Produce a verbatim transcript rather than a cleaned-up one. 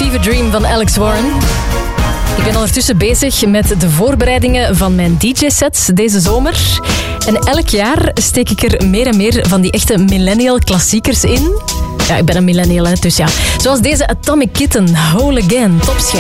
Fever Dream van Alex Warren. Ik ben ondertussen bezig met de voorbereidingen van mijn D J-set deze zomer. En elk jaar steek ik er meer en meer van die echte millennial klassiekers in. Ja, ik ben een millennial, hè, dus ja. Zoals deze Atomic Kitten, Whole Again, topschijf.